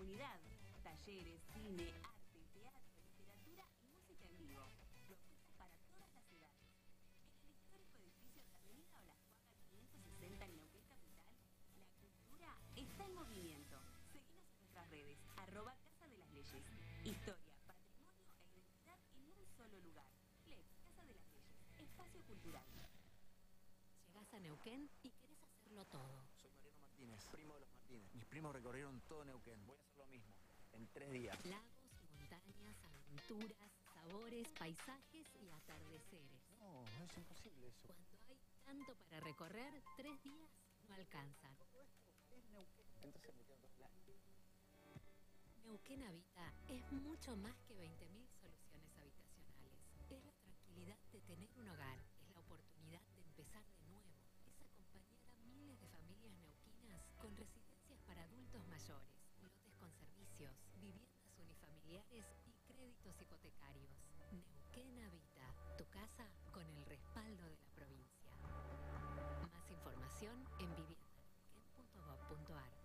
comunidad. Talleres, cine, arte, teatro, literatura y música en vivo. Propuestas para todas las edades. En el histórico edificio de Avenida Olajuaga 560 en Neuquén Capital, la cultura está en movimiento. Seguinos en nuestras redes, @Casa de las Leyes. Historia, patrimonio e identidad en un solo lugar. LEX, Casa de las Leyes, espacio cultural. Llegás a Neuquén y querés hacerlo todo. Soy Mariano Martínez, primo de los Martínez. Mis primos recorrieron todo Neuquén. Voy a hacer lo mismo, en 3 días. Lagos, montañas, aventuras, sabores, paisajes y atardeceres. No, es imposible eso. Cuando hay tanto para recorrer, 3 días no alcanzan. Todo esto es Neuquén. Entonces me quedo todo el año. Neuquén Habita es mucho más que 20.000 soluciones habitacionales. Es la tranquilidad de tener un hogar, es la oportunidad de empezar de nuevo, es acompañar a miles de familias neuquinas con residencias para adultos mayores, lotes con servicios, viviendas unifamiliares y créditos hipotecarios. Neuquén Habita, tu casa con el respaldo de la provincia. Más información en viviendaneuquén.gov.ar.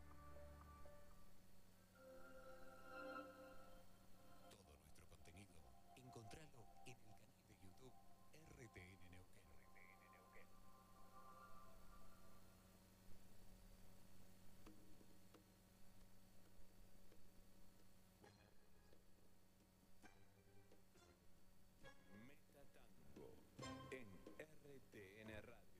Todo nuestro contenido, encontralo en el canal de YouTube RTN Neuquén. Metatango en RTN Radio.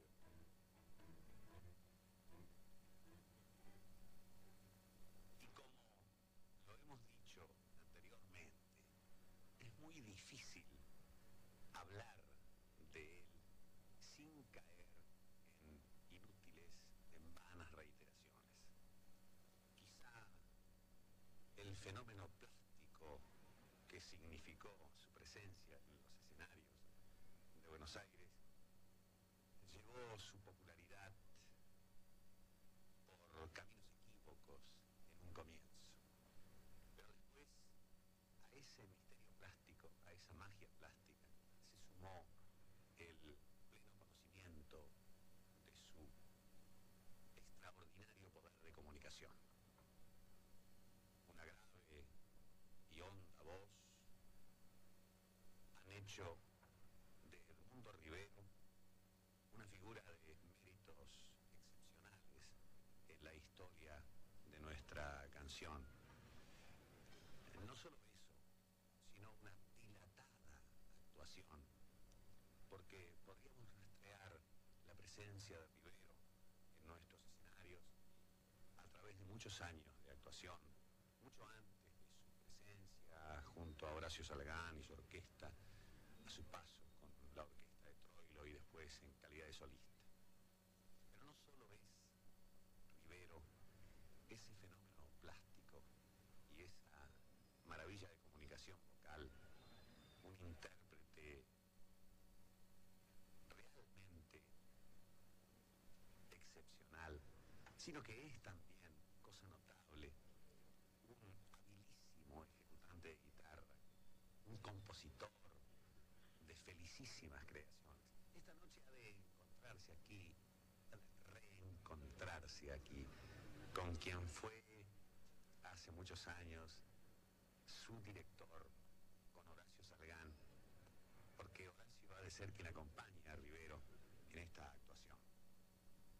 Y como lo hemos dicho anteriormente, es muy difícil hablar de él sin caer en inútiles, en vanas reiteraciones. Quizá el fenómeno plástico que significó su presencia en los escenarios de Buenos Aires llevó su popularidad por caminos equívocos en un comienzo. Pero después, a ese misterio plástico, a esa magia plástica, se sumó el pleno conocimiento de su extraordinario poder de comunicación. Una grave y honda voz han hecho de Edmundo Rivero una figura de méritos excepcionales en la historia de nuestra canción. No solo eso, sino una dilatada actuación, porque podríamos rastrear la presencia de Rivero en nuestros escenarios a través de muchos años de actuación, mucho antes de su presencia junto a Horacio Salgán y su orquesta, a su paso con la orquesta de Troilo y después en calidad de solista. Pero no solo es Rivero ese fenómeno plástico y esa maravilla de comunicación vocal, un intérprete realmente excepcional, sino que es también, cosa notable, un habilísimo ejecutante de guitarra, un compositor de felicísimas creaciones. Esta noche ha de encontrarse aquí, ha de reencontrarse aquí con quien fue hace muchos años su director, con Horacio Salgán, porque Horacio ha de ser quien acompaña a Rivero en esta